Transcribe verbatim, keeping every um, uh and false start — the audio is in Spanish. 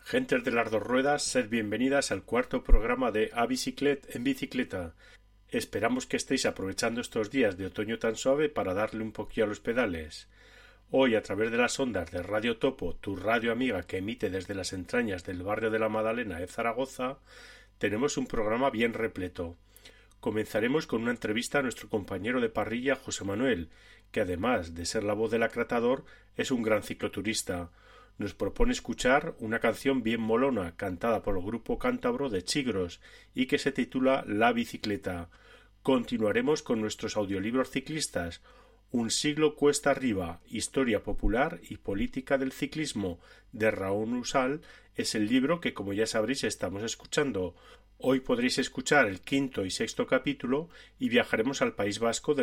Gentes de las dos ruedas, sed bienvenidas al cuarto programa de A Biciclet en Bicicleta. Esperamos que estéis aprovechando estos días de otoño tan suave para darle un poquillo a los pedales. Hoy, a través de las ondas de Radio Topo, tu radio amiga que emite desde las entrañas del barrio de la Madalena de Zaragoza, tenemos un programa bien repleto. Comenzaremos con una entrevista a nuestro compañero de parrilla José Manuel, que además de ser la voz del acratador, es un gran cicloturista. Nos propone escuchar una canción bien molona cantada por el grupo cántabro de Chigros y que se titula La Bicicleta. Continuaremos con nuestros audiolibros ciclistas. Un siglo cuesta arriba, historia popular y política del ciclismo, de Raúl Usal, es el libro que, como ya sabréis, estamos escuchando. Hoy podréis escuchar el quinto y sexto capítulo y viajaremos al País Vasco del